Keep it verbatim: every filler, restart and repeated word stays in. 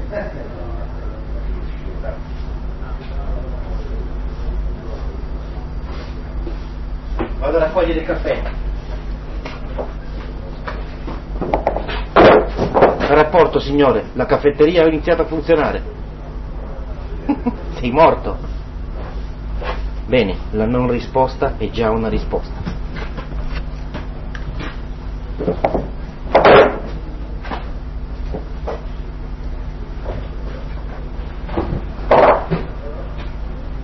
Vado a raccogliere il caffè. Rapporto, signore, la caffetteria ha iniziato a funzionare. Sei morto. Bene, la non risposta è già una risposta.